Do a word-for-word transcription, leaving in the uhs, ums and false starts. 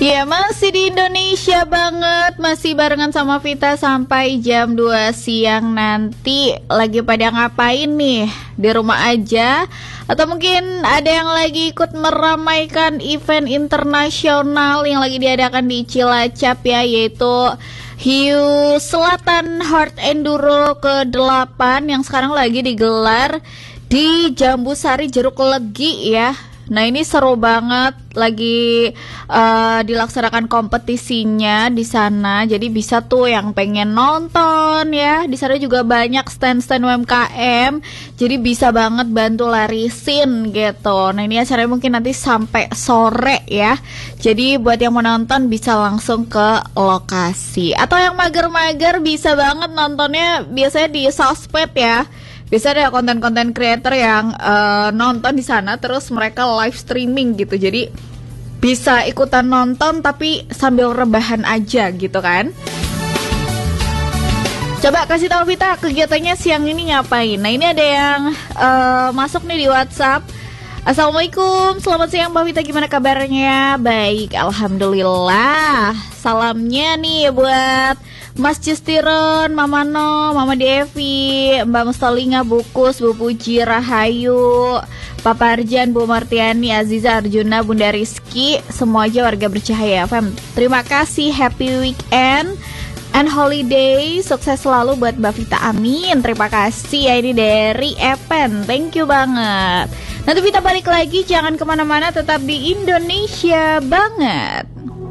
Ya, masih di Indonesia banget. Masih barengan sama Vita sampai jam dua siang nanti. Lagi pada ngapain nih? Di rumah aja? Atau mungkin ada yang lagi ikut meramaikan event internasional yang lagi diadakan di Cilacap ya, yaitu Hiu Selatan Hard Enduro ke delapan yang sekarang lagi digelar di Jambu Sari Jeruk Legi ya. Nah, ini seru banget, lagi uh, dilaksanakan kompetisinya di sana. Jadi bisa tuh yang pengen nonton ya. Di sana juga banyak stand-stand U M K M. Jadi bisa banget bantu larisin gitu. Nah, ini acaranya mungkin nanti sampai sore ya. Jadi buat yang mau nonton bisa langsung ke lokasi. Atau yang mager-mager bisa banget nontonnya biasanya di sosmed ya. Bisa ada konten-konten creator yang uh, nonton di sana terus mereka live streaming gitu. Jadi bisa ikutan nonton tapi sambil rebahan aja gitu kan. Coba kasih tahu Vita kegiatannya siang ini ngapain. Nah, ini ada yang uh, masuk nih di WhatsApp. Assalamualaikum, selamat siang Mbak Vita, gimana kabarnya? Baik, alhamdulillah. Salamnya nih buat Mas Justiron, Mama No, Mama Devi, Mbak Mustalinga, Bukus, Bu Puji, Rahayu, Papa Arjan, Bu Martiani, Aziza, Arjuna, Bunda Rizky, semua aja warga Bercahaya F M. Terima kasih, happy weekend and holiday, sukses selalu buat Mbak Vita, amin. Terima kasih ya, ini dari Epen, thank you banget. Nanti Vita balik lagi, jangan kemana-mana, tetap di Indonesia banget.